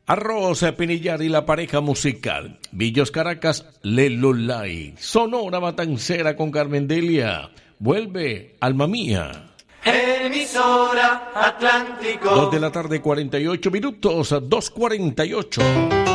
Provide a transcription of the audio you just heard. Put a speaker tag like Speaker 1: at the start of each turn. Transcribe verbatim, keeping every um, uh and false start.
Speaker 1: Arroz, Pinillar y la pareja musical. Villos Caracas, Lelolay. Sonora Matancera con Carmen Delia. Vuelve, alma mía.
Speaker 2: Emisora Atlántico.
Speaker 1: Dos de la tarde, cuarenta y ocho minutos, dos cuarenta y ocho.